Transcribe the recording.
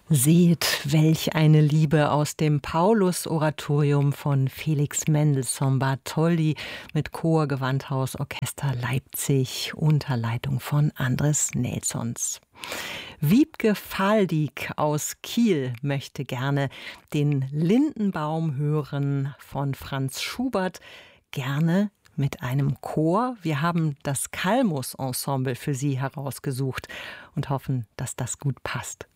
Seht, welch eine Liebe aus dem Paulus-Oratorium von Felix Mendelssohn Bartholdy mit Chor Gewandhaus Orchester Leipzig unter Leitung von Andres Nelsons. Wiebke Faldig aus Kiel möchte gerne den Lindenbaum hören von Franz Schubert, gerne mit einem Chor. Wir haben das Kalmus-Ensemble für Sie herausgesucht und hoffen, dass das gut passt.